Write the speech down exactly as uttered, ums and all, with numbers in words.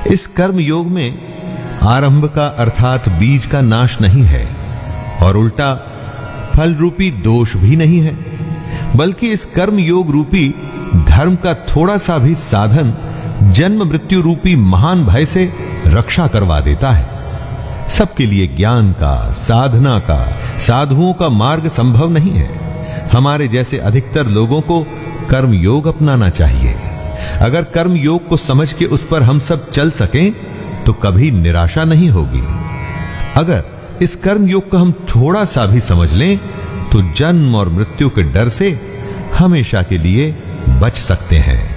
इस कर्म योग में आरंभ का अर्थात बीज का नाश नहीं है और उल्टा फल रूपी दोष भी नहीं है, बल्कि इस कर्म योग रूपी धर्म का थोड़ा सा भी साधन जन्म मृत्यु रूपी महान भय से रक्षा करवा देता है। सबके लिए ज्ञान का, साधना का, साधुओं का मार्ग संभव नहीं है। हमारे जैसे अधिकतर लोगों को कर्म योग अपनाना चाहिए। अगर कर्म योग को समझ के उस पर हम सब चल सकें तो कभी निराशा नहीं होगी। अगर इस कर्म योग को हम थोड़ा सा भी समझ लें तो जन्म और मृत्यु के डर से हमेशा के लिए बच सकते हैं।